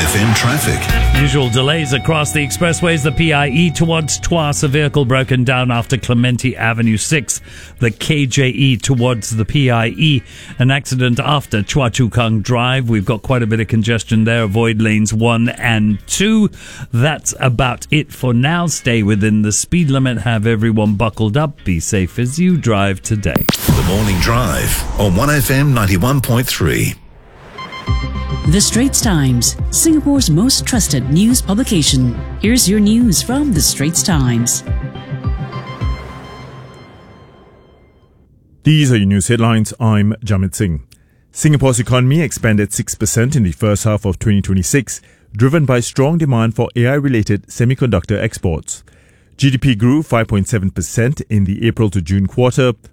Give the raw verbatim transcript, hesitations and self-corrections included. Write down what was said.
F M traffic. Usual delays across the expressways. The P I E towards Tuas, a vehicle broken down after Clementi Avenue six. The K J E towards the P I E. An accident after Chua Chu Kang Drive. We've got quite a bit of congestion there. Avoid lanes one and two. That's about it for now. Stay within the speed limit. Have everyone buckled up. Be safe as you drive today. The Morning Drive on one F M ninety-one point three. The Straits Times, Singapore's most trusted news publication. Here's your news from The Straits Times. These are your news headlines. I'm Jamit Singh. Singapore's economy expanded six percent in the first half of twenty twenty-six, driven by strong demand for A I-related semiconductor exports. G D P grew five point seven percent in the April to June quarter,